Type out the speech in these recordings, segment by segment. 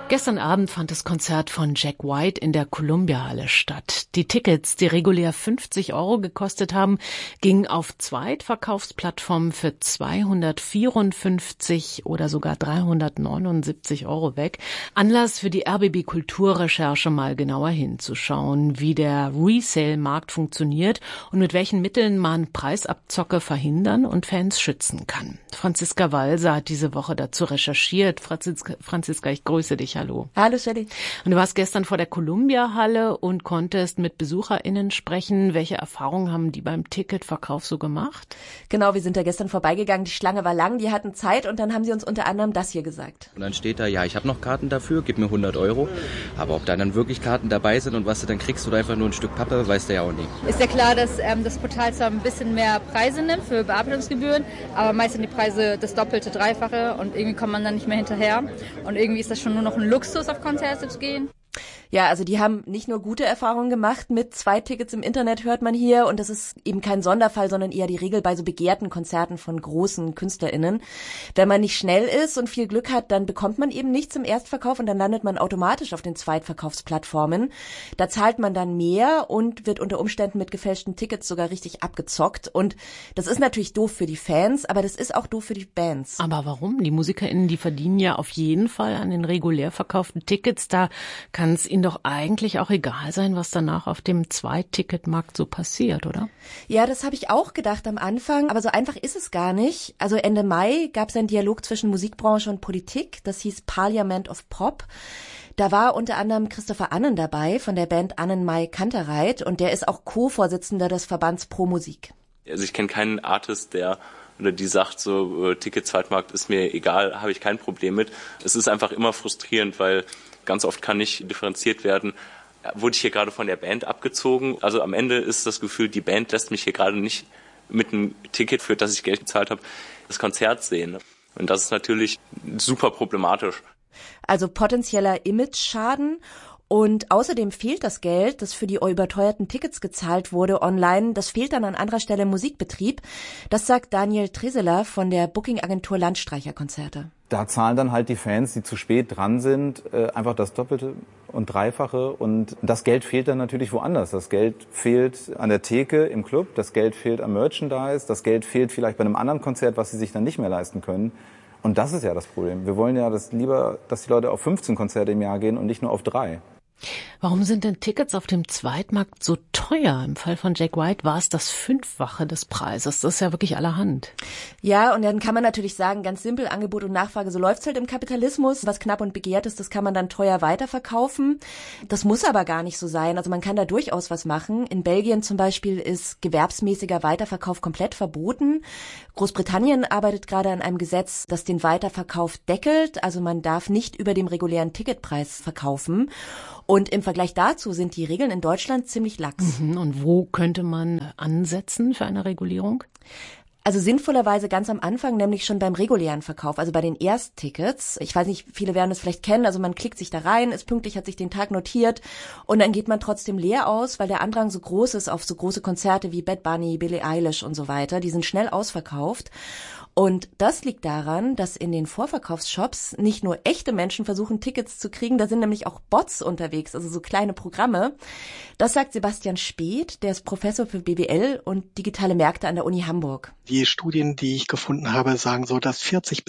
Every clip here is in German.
Gestern Abend fand das Konzert von Jack White in der Columbia-Halle statt. Die Tickets, die regulär 50 € gekostet haben, gingen auf Zweitverkaufsplattformen für 254 oder sogar 379 € weg. Anlass für die RBB Kulturrecherche, mal genauer hinzuschauen, wie der Resale-Markt funktioniert und mit welchen Mitteln man Preisabzocke verhindern und Fans schützen kann. Franziska Walser hat diese Woche dazu recherchiert. Franziska, ich grüße dich. Hallo. Hallo, Shelly. Und du warst gestern vor der Columbia-Halle und konntest mit BesucherInnen sprechen. Welche Erfahrungen haben die beim Ticketverkauf so gemacht? Genau, wir sind da gestern vorbeigegangen. Die Schlange war lang, die hatten Zeit und dann haben sie uns unter anderem das hier gesagt. Und dann steht da, ja, ich habe noch Karten dafür, gib mir 100 €. Aber ob da dann wirklich Karten dabei sind und was du dann kriegst oder einfach nur ein Stück Pappe, weißt du ja auch nicht. Ist ja klar, dass das Portal zwar ein bisschen mehr Preise nimmt für Bearbeitungsgebühren, aber meist sind die Preise das Doppelte, Dreifache und irgendwie kommt man dann nicht mehr hinterher. Und irgendwie ist das schon nur noch ein Luxus, auf Konzerte zu gehen. Ja, also die haben nicht nur gute Erfahrungen gemacht mit 2 Tickets im Internet, hört man hier. Und das ist eben kein Sonderfall, sondern eher die Regel bei so begehrten Konzerten von großen KünstlerInnen. Wenn man nicht schnell ist und viel Glück hat, dann bekommt man eben nichts im Erstverkauf und dann landet man automatisch auf den Zweitverkaufsplattformen. Da zahlt man dann mehr und wird unter Umständen mit gefälschten Tickets sogar richtig abgezockt. Und das ist natürlich doof für die Fans, aber das ist auch doof für die Bands. Aber warum? Die MusikerInnen, die verdienen ja auf jeden Fall an den regulär verkauften Tickets. Da kann es ihnen doch eigentlich auch egal sein, was danach auf dem Zweitticketmarkt so passiert, oder? Ja, das habe ich auch gedacht am Anfang, aber so einfach ist es gar nicht. Also Ende Mai gab es einen Dialog zwischen Musikbranche und Politik, das hieß Parliament of Pop. Da war unter anderem Christopher Annen dabei von der Band Annen-Mai Kantereit und der ist auch Co-Vorsitzender des Verbands Pro Musik. Also ich kenne keinen Artist, die sagt so, Ticket-Zweitmarkt ist mir egal, habe ich kein Problem mit. Es ist einfach immer frustrierend, weil ganz oft kann nicht differenziert werden, wurde ich hier gerade von der Band abgezogen. Also am Ende ist das Gefühl, die Band lässt mich hier gerade nicht mit einem Ticket, für das ich Geld gezahlt habe, das Konzert sehen. Und das ist natürlich super problematisch. Also potenzieller Image-Schaden. Und außerdem fehlt das Geld, das für die überteuerten Tickets gezahlt wurde online, das fehlt dann an anderer Stelle im Musikbetrieb. Das sagt Daniel Treseler von der Booking-Agentur Landstreicherkonzerte. Da zahlen dann halt die Fans, die zu spät dran sind, einfach das Doppelte und Dreifache. Und das Geld fehlt dann natürlich woanders. Das Geld fehlt an der Theke im Club, das Geld fehlt am Merchandise, das Geld fehlt vielleicht bei einem anderen Konzert, was sie sich dann nicht mehr leisten können. Und das ist ja das Problem. Wir wollen ja lieber, dass die Leute auf 15 Konzerte im Jahr gehen und nicht nur auf 3. Warum sind denn Tickets auf dem Zweitmarkt so teuer? Im Fall von Jack White war es das 5-fache des Preises. Das ist ja wirklich allerhand. Ja, und dann kann man natürlich sagen, ganz simpel, Angebot und Nachfrage, so läuft's halt im Kapitalismus. Was knapp und begehrt ist, das kann man dann teuer weiterverkaufen. Das muss aber gar nicht so sein. Also man kann da durchaus was machen. In Belgien zum Beispiel ist gewerbsmäßiger Weiterverkauf komplett verboten. Großbritannien arbeitet gerade an einem Gesetz, das den Weiterverkauf deckelt. Also man darf nicht über dem regulären Ticketpreis verkaufen. Und im Vergleich dazu sind die Regeln in Deutschland ziemlich lax. Und wo könnte man ansetzen für eine Regulierung? Also sinnvollerweise ganz am Anfang, nämlich schon beim regulären Verkauf, also bei den Ersttickets. Ich weiß nicht, viele werden das vielleicht kennen, also man klickt sich da rein, ist pünktlich, hat sich den Tag notiert und dann geht man trotzdem leer aus, weil der Andrang so groß ist auf so große Konzerte wie Bad Bunny, Billie Eilish und so weiter. Die sind schnell ausverkauft. Und das liegt daran, dass in den Vorverkaufsshops nicht nur echte Menschen versuchen, Tickets zu kriegen, da sind nämlich auch Bots unterwegs, also so kleine Programme. Das sagt Sebastian Speth, der ist Professor für BWL und digitale Märkte an der Uni Hamburg. Die Studien, die ich gefunden habe, sagen so, dass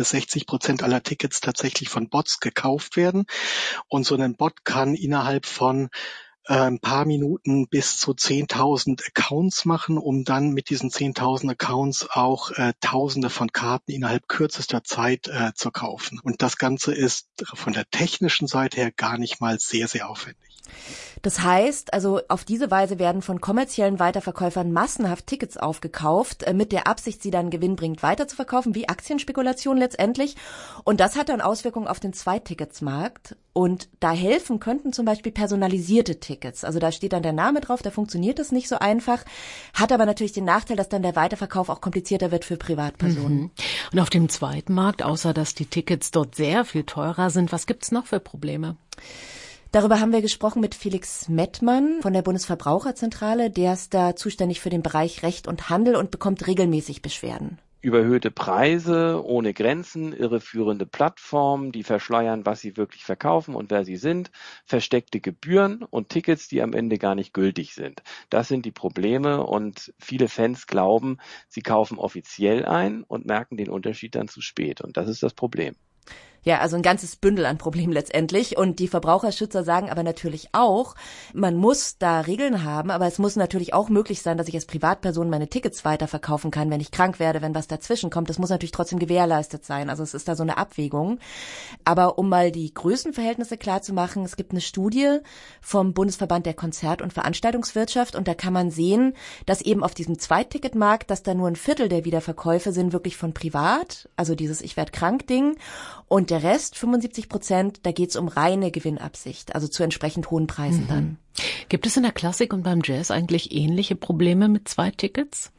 40-60% aller Tickets tatsächlich von Bots gekauft werden. Und so ein Bot kann innerhalb von ein paar Minuten bis zu 10.000 Accounts machen, um dann mit diesen 10.000 Accounts auch Tausende von Karten innerhalb kürzester Zeit zu kaufen. Und das Ganze ist von der technischen Seite her gar nicht mal sehr, sehr aufwendig. Das heißt, also auf diese Weise werden von kommerziellen Weiterverkäufern massenhaft Tickets aufgekauft, mit der Absicht, sie dann gewinnbringend weiterzuverkaufen, wie Aktienspekulation letztendlich. Und das hat dann Auswirkungen auf den Zweitticketsmarkt. Und da helfen könnten zum Beispiel personalisierte Tickets. Also da steht dann der Name drauf, da funktioniert das nicht so einfach, hat aber natürlich den Nachteil, dass dann der Weiterverkauf auch komplizierter wird für Privatpersonen. Und auf dem Zweitmarkt, außer dass die Tickets dort sehr viel teurer sind, was gibt's noch für Probleme? Darüber haben wir gesprochen mit Felix Mettmann von der Bundesverbraucherzentrale. Der ist da zuständig für den Bereich Recht und Handel und bekommt regelmäßig Beschwerden. Überhöhte Preise ohne Grenzen, irreführende Plattformen, die verschleiern, was sie wirklich verkaufen und wer sie sind, versteckte Gebühren und Tickets, die am Ende gar nicht gültig sind. Das sind die Probleme und viele Fans glauben, sie kaufen offiziell ein und merken den Unterschied dann zu spät und das ist das Problem. Ja, also ein ganzes Bündel an Problemen letztendlich. Und die Verbraucherschützer sagen aber natürlich auch, man muss da Regeln haben, aber es muss natürlich auch möglich sein, dass ich als Privatperson meine Tickets weiterverkaufen kann, wenn ich krank werde, wenn was dazwischen kommt. Das muss natürlich trotzdem gewährleistet sein. Also es ist da so eine Abwägung. Aber um mal die Größenverhältnisse klar zu machen, es gibt eine Studie vom Bundesverband der Konzert- und Veranstaltungswirtschaft und da kann man sehen, dass eben auf diesem Zweitticketmarkt, dass da nur 1/4 der Wiederverkäufe sind wirklich von privat, also dieses Ich-werd-krank-Ding. Und der Rest, 75%, da geht's um reine Gewinnabsicht, also zu entsprechend hohen Preisen dann. Gibt es in der Klassik und beim Jazz eigentlich ähnliche Probleme mit Zweittickets?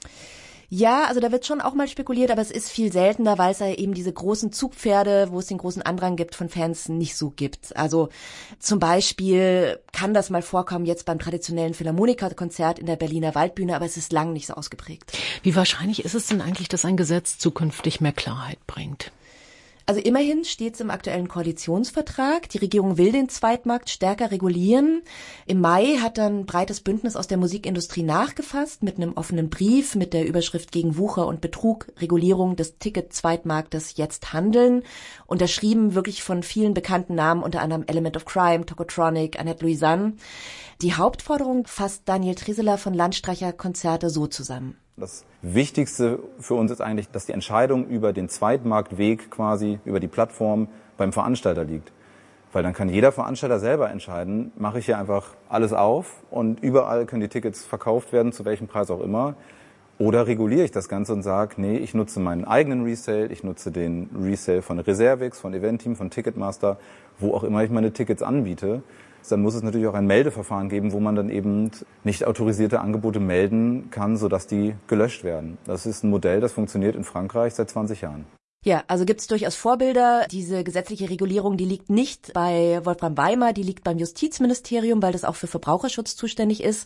Ja, also da wird schon auch mal spekuliert, aber es ist viel seltener, weil es ja eben diese großen Zugpferde, wo es den großen Andrang gibt, von Fans nicht so gibt. Also zum Beispiel kann das mal vorkommen jetzt beim traditionellen Philharmonikerkonzert in der Berliner Waldbühne, aber es ist lang nicht so ausgeprägt. Wie wahrscheinlich ist es denn eigentlich, dass ein Gesetz zukünftig mehr Klarheit bringt? Also immerhin steht es im aktuellen Koalitionsvertrag. Die Regierung will den Zweitmarkt stärker regulieren. Im Mai hat dann ein breites Bündnis aus der Musikindustrie nachgefasst mit einem offenen Brief mit der Überschrift gegen Wucher und Betrug, Regulierung des Ticket-Zweitmarktes jetzt handeln. Unterschrieben wirklich von vielen bekannten Namen, unter anderem Element of Crime, Tokotronic, Annette Louisanne. Die Hauptforderung fasst Daniel Trieseler von Landstreicher Konzerte so zusammen. Das Wichtigste für uns ist eigentlich, dass die Entscheidung über den Zweitmarktweg quasi, über die Plattform beim Veranstalter liegt. Weil dann kann jeder Veranstalter selber entscheiden, mache ich hier einfach alles auf und überall können die Tickets verkauft werden, zu welchem Preis auch immer. Oder reguliere ich das Ganze und sage, nee, ich nutze meinen eigenen Resale, ich nutze den Resale von Reservix, von Eventeam, von Ticketmaster, wo auch immer ich meine Tickets anbiete. Dann muss es natürlich auch ein Meldeverfahren geben, wo man dann eben nicht autorisierte Angebote melden kann, sodass die gelöscht werden. Das ist ein Modell, das funktioniert in Frankreich seit 20 Jahren. Ja, also gibt's durchaus Vorbilder. Diese gesetzliche Regulierung, die liegt nicht bei Wolfram Weimar, die liegt beim Justizministerium, weil das auch für Verbraucherschutz zuständig ist.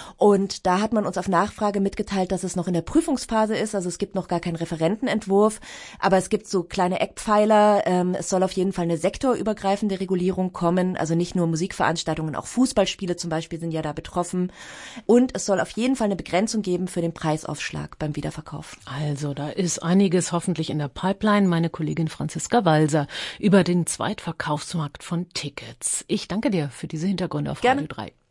Und da hat man uns auf Nachfrage mitgeteilt, dass es noch in der Prüfungsphase ist. Also es gibt noch gar keinen Referentenentwurf, aber es gibt so kleine Eckpfeiler. Es soll auf jeden Fall eine sektorübergreifende Regulierung kommen. Also nicht nur Musikveranstaltungen, auch Fußballspiele zum Beispiel sind ja da betroffen. Und es soll auf jeden Fall eine Begrenzung geben für den Preisaufschlag beim Wiederverkauf. Also da ist einiges hoffentlich in der Pipeline. Meine Kollegin Franziska Walser über den Zweitverkaufsmarkt von Tickets. Ich danke dir für diese Hintergründe auf Gerne. Radio 3.